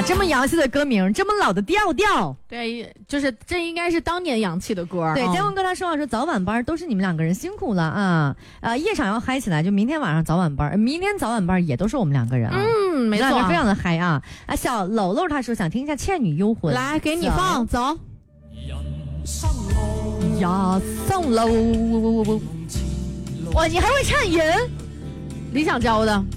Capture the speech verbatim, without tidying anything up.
这么洋气的歌名，这么老的调调。 对，就是这应该是当年洋气的歌。 对， 嗯、 姜文哥他说话说早晚班都是你们两个人辛苦了啊，呃，夜场要嗨起来，就明天晚上早晚班，明天早晚班也都是我们两个人啊。 嗯，没错， 非常的嗨啊！啊，小楼楼他说想听一下《倩女幽魂》， 来给你放，走。 呀，送喽！哇，你还会唱人？ 李想教的。